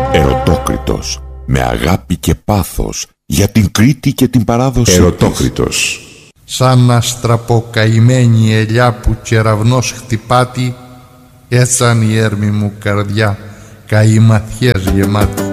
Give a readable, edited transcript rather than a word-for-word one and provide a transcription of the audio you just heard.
Ερωτόκριτος, με αγάπη και πάθος για την Κρήτη και την παράδοση. Ερωτόκριτος. Σαν αστραποκαημένη ελιά που κεραυνός χτυπάτη, έτσαν η έρμη μου καρδιά, καημαθιές γεμάτη.